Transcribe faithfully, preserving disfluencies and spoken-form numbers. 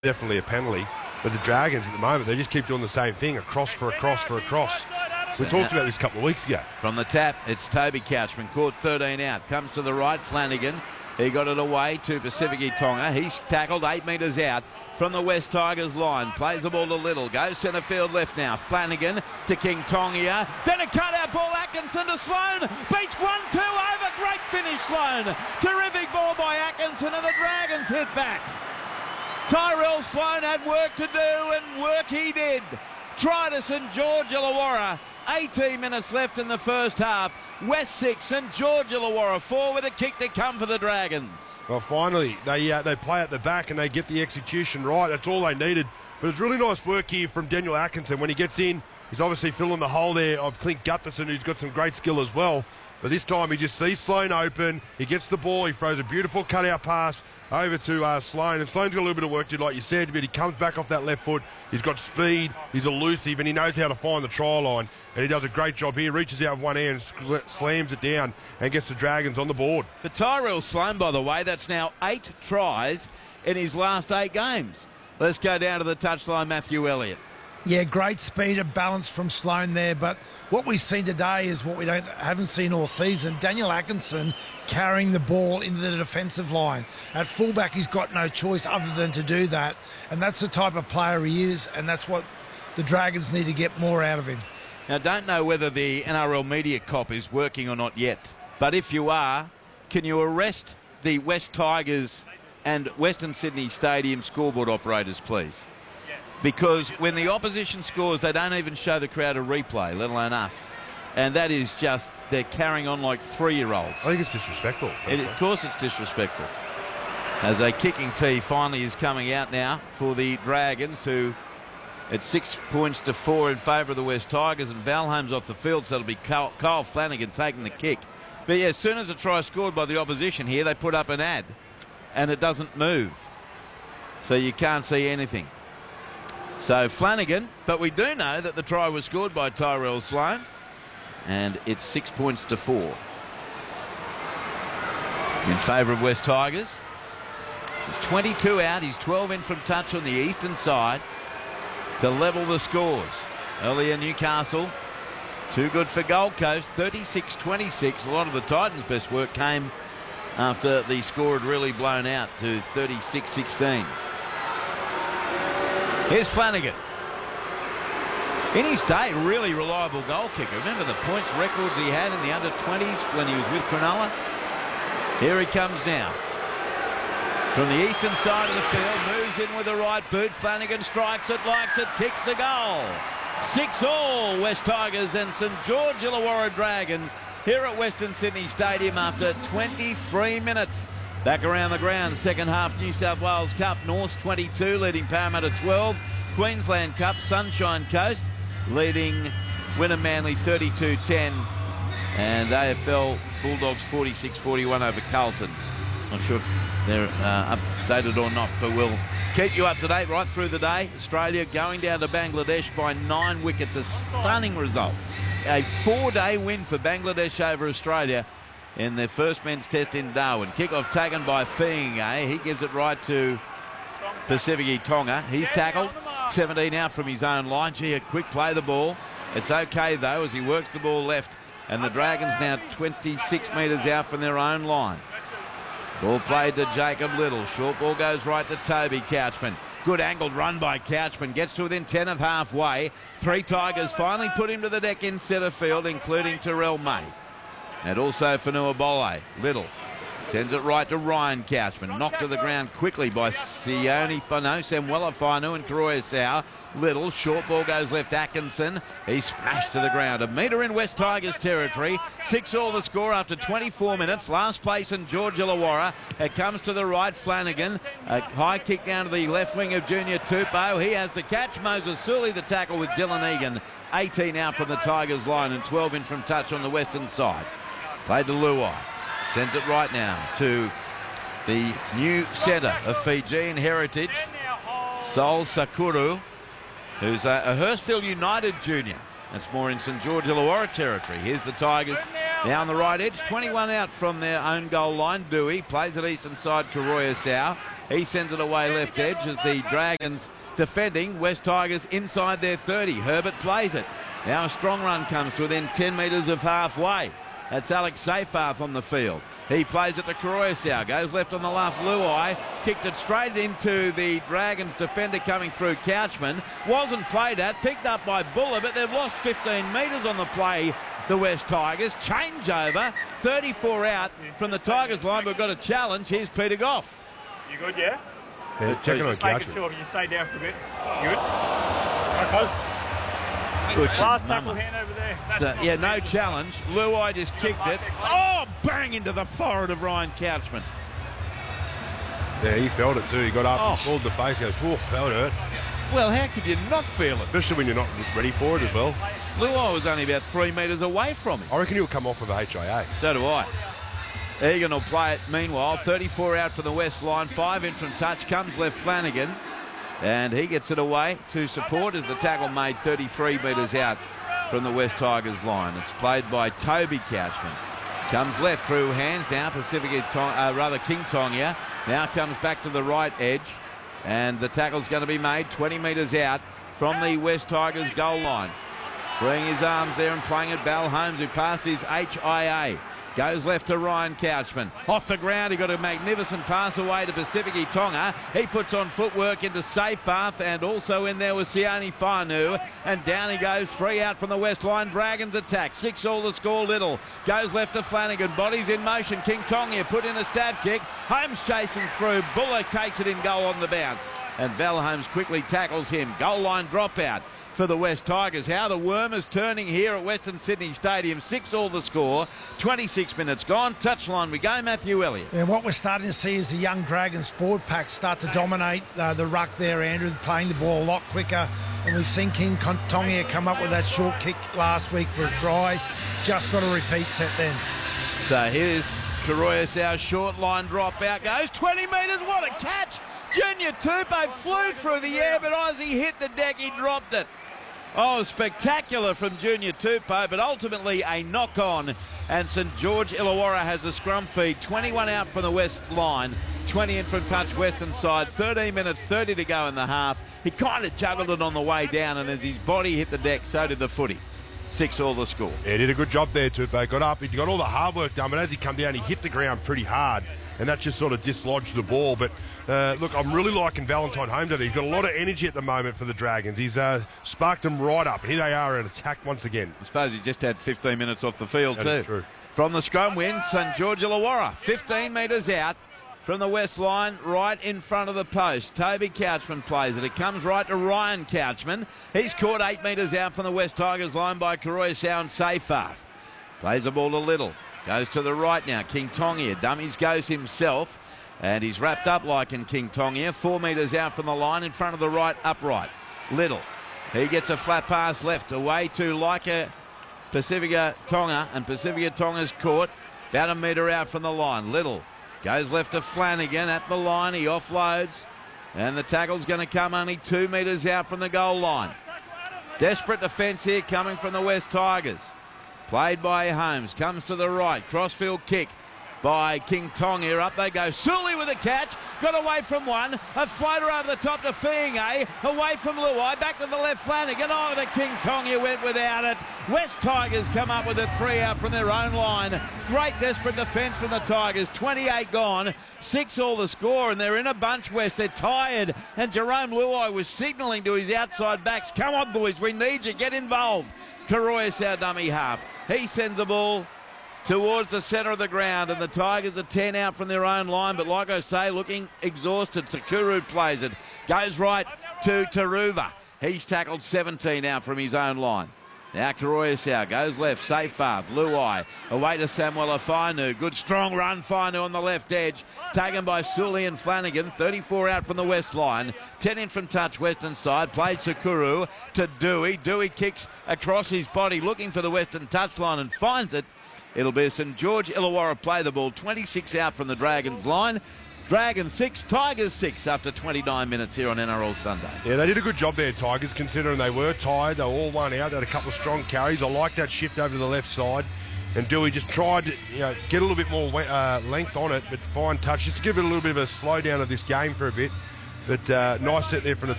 definitely a penalty. But the Dragons at the moment, they just keep doing the same thing, a cross for a cross for a cross. We talked about this a couple of weeks ago. From the tap, it's Toby Couchman, caught thirteen out. Comes to the right, Flanagan. He got it away to Pacific Tonga. He's tackled eight metres out from the West Tigers line. Plays the ball to Little. Goes centre field left now. Flanagan to King Tongia. Then a cut-out ball. Atkinson to Sloan. Beats one two over. Great finish, Sloan. Terrific ball by Atkinson, and the Dragons hit back. Tyrell Sloan had work to do, and work he did. Try to St George Illawarra. eighteen minutes left in the first half. West six, St George Illawarra four with a kick to come for the Dragons. Well, finally, they uh, they play at the back and they get the execution right. That's all they needed. But it's really nice work here from Daniel Atkinson. When he gets in, he's obviously filling the hole there of Clint Gutherson, who's got some great skill as well. But this time he just sees Sloan open. He gets the ball. He throws a beautiful cutout pass over to uh, Sloan. And Sloan's got a little bit of work to do, like you said, but he comes back off that left foot. He's got speed. He's elusive, and he knows how to find the try line. And he does a great job here. Reaches out with one hand, slams it down, and gets the Dragons on the board. For Tyrell Sloan, by the way, that's now eight tries in his last eight games. Let's go down to the touchline, Matthew Elliott. Yeah, great speed and balance from Sloan there, but what we've seen today is what we don't haven't seen all season. Daniel Atkinson carrying the ball into the defensive line. At fullback, he's got no choice other than to do that, and that's the type of player he is, and that's what the Dragons need to get more out of him. Now, I don't know whether the N R L media cop is working or not yet, but if you are, can you arrest the West Tigers and Western Sydney Stadium scoreboard operators, please? Because when the opposition scores, they don't even show the crowd a replay, let alone us. And that is just, they're carrying on like three-year-olds. I think it's disrespectful. It, of course it's disrespectful. As a kicking tee finally is coming out now for the Dragons, who it's six points to four in favour of the West Tigers, and Val Holmes off the field, so it'll be Kyle, Kyle Flanagan taking the kick. But yeah, as soon as a try scored by the opposition here, they put up an ad, and it doesn't move. So you can't see anything. So Flanagan, but we do know that the try was scored by Tyrell Sloan, and it's six points to four in favour of West Tigers. He's twenty-two out, he's twelve in from touch on the eastern side to level the scores. Earlier Newcastle, too good for Gold Coast, thirty-six twenty-six. A lot of the Titans' best work came after the score had really blown out to thirty-six sixteen. Here's Flanagan. In his day, really reliable goal kicker. Remember the points records he had in the under twenties when he was with Cronulla? Here he comes now. From the eastern side of the field, moves in with the right boot. Flanagan strikes it, likes it, kicks the goal. Six all, West Tigers and St George Illawarra Dragons here at Western Sydney Stadium after twenty-three minutes. Back around the ground, second half New South Wales Cup, Norths twenty-two, leading Parramatta twelve. Queensland Cup, Sunshine Coast, leading Wynnum Manly thirty-two ten. And A F L Bulldogs forty-six forty-one over Carlton. Not sure if they're uh, updated or not, but we'll keep you up to date right through the day. Australia going down to Bangladesh by nine wickets, a stunning result. A four-day win for Bangladesh over Australia in their first men's test in Darwin. Kickoff taken by Fiinga. He gives it right to Pacific Tonga. He's tackled. seventeen out from his own line. Gee, a quick play the ball. It's okay, though, as he works the ball left. And the Dragons now twenty-six metres out from their own line. Ball played to Jacob Little. Short ball goes right to Toby Couchman. Good angled run by Couchman. Gets to within ten of halfway. Three Tigers finally put him to the deck in centre field, including Terrell May. And also Fanua Bole. Little sends it right to Ryan Couchman. Knocked to the ground quickly by Sione Fano, Samuela Fano and Karoya Sau. Little, short ball goes left Atkinson. He's smashed to the ground. A metre in West Tigers territory. Six all the score after twenty-four minutes. Last place in George Illawarra. It comes to the right, Flanagan. A high kick down to the left wing of Junior Tupou. He has the catch. Moses Sully the tackle with Dylan Egan. eighteen out from the Tigers line and twelve in from touch on the western side. Played to Luai. Sends it right now to the new setter of Fijian heritage, Sol Sakuru, who's a, a Hurstville United junior. That's more in St George Illawarra territory. Here's the Tigers now on the right edge. twenty-one out from their own goal line. Dewey plays at eastern side, Karoya Sau. He sends it away left edge as the Dragons defending. West Tigers inside their thirty. Herbert plays it. Now a strong run comes to within ten metres of halfway. That's Alex Seyfarth on the field. He plays it to Koroisau. Goes left on the left. Luai kicked it straight into the Dragons defender coming through Couchman. Wasn't played at. Picked up by Buller, but they've lost fifteen metres on the play. The West Tigers. Changeover. thirty-four out from the Tigers line. We've got a challenge. Here's Peter Goff. You good, yeah? Yeah, checking on Just make it Couchman. short. You stay down for a bit. You good? Right, Good last shit, tackle mama. hand over there. That's So, not yeah, the no legal. challenge. Luai just kicked it. Oh, bang into the forehead of Ryan Couchman. Yeah, he felt it too. He got up, Oh. pulled the face, goes, "Whoa, that would hurt." Well, how could you not feel it? Especially when you're not ready for it as well. Luai was only about three metres away from him. I reckon he'll come off with a H I A. So do I. Egan will play it meanwhile. thirty-four out for the West line. Five in from touch. Comes left Flanagan. And he gets it away to support as the tackle made thirty-three metres out from the West Tigers line. It's played by Toby Couchman. Comes left through hands now. Pacifica, Tong, uh, rather King Tongia. Now comes back to the right edge. And the tackle's going to be made twenty metres out from the West Tigers goal line. Freeing his arms there and playing it. Bal Holmes, who passed his H I A. Goes left to Ryan Couchman. Off the ground, he got a magnificent pass away to Pacifica Tonga. He puts on footwork into Seyfarth, and also in there was Sione Whanu. And down he goes, three out from the West line. Dragons attack. Six all to score. Little goes left to Flanagan. Bodies in motion. King Tonga put in a stab kick. Holmes chasing through. Buller takes it in goal on the bounce. And Val Holmes quickly tackles him. Goal line dropout for the West Tigers. How the worm is turning here at Western Sydney Stadium. Six all the score. twenty-six minutes gone. Touchline we go. Matthew Elliott. And what we're starting to see is the young Dragons forward pack start to dominate uh, the ruck there, Andrew, playing the ball a lot quicker. And we've seen King Tongia come up with that short kick last week for a try. Just got a repeat set then. So here's Koroisau, short line drop out goes. twenty metres. What a catch. Junior Tupou flew through the air, but as he hit the deck, he dropped it. Oh, spectacular from Junior Tupou, but ultimately a knock-on. And St George Illawarra has a scrum feed. twenty-one out from the West line, twenty in from touch Western side. thirteen minutes, thirty to go in the half. He kind of juggled it on the way down, and as his body hit the deck, so did the footy. Six all the score. Yeah, he did a good job there, Tupou. Got up, he got all the hard work done, but as he come down, he hit the ground pretty hard, and that just sort of dislodged the ball. But uh, look, I'm really liking Valentine Holmes. He's got a lot of energy at the moment for the Dragons. He's uh, sparked them right up, and here they are in attack once again. I suppose he just had fifteen minutes off the field That too. is true. From the scrum win, St George Illawarra, fifteen metres out from the West line, right in front of the post. Toby Couchman plays it. It comes right to Ryan Couchman. He's caught eight metres out from the West Tigers line by Koroisau and Seyfarth. Plays the ball to Little. Goes to the right now. King Tongia. Dummies goes himself. And he's wrapped up like in King Tongia. Four metres out from the line in front of the right upright. Little. He gets a flat pass left away to Laika Pacifica Tonga. And Pacifica Tonga's caught about a metre out from the line. Little goes left to Flanagan at the line. He offloads. And the tackle's going to come only two metres out from the goal line. Desperate defence here coming from the West Tigers. Played by Holmes. Comes to the right. Crossfield kick by King Tonga. Up they go. Sully with a catch. Got away from one. A floater over the top to Fiinga. Away from Luai. Back to the left Flanagan. Oh, the King Tonga went without it. West Tigers come up with a three out from their own line. Great desperate defence from the Tigers. twenty-eight gone. Six all the score, and they're in a bunch, West. They're tired. And Jerome Luai was signalling to his outside backs, come on, boys, we need you. Get involved. Koroisau dummy half. He sends the ball towards the centre of the ground, and the Tigers are ten out from their own line, but like I say, looking exhausted. Sakuru plays it. Goes right to Taruva. He's tackled seventeen out from his own line. Now Koroisau goes left. Seyfarth. Luai. Away to Samuel Whanu. Good strong run. Whanu on the left edge. Taken by Sully and Flanagan. thirty-four out from the west line. ten in from touch western side. Played Sakuru to Dewey. Dewey kicks across his body looking for the western touchline and finds it. It'll be St George Illawarra play the ball. twenty-six out from the Dragons line. Dragons six, Tigers six after twenty-nine minutes here on N R L Sunday. Yeah, they did a good job there, Tigers, considering they were tired. They were all one out. They had a couple of strong carries. I like that shift over to the left side. And Dewey just tried to you know, get a little bit more uh, length on it, but fine touch, just to give it a little bit of a slowdown of this game for a bit. But uh, nice set there from the